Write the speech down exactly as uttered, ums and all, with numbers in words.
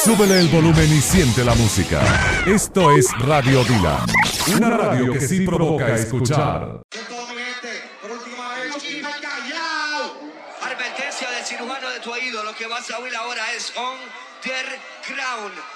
Súbele el volumen y siente la música. Esto es Radio Dila, una radio que sí provoca escuchar. Advertencia del cirujano de tu oído. Lo que vas a oír ahora es On The Ground.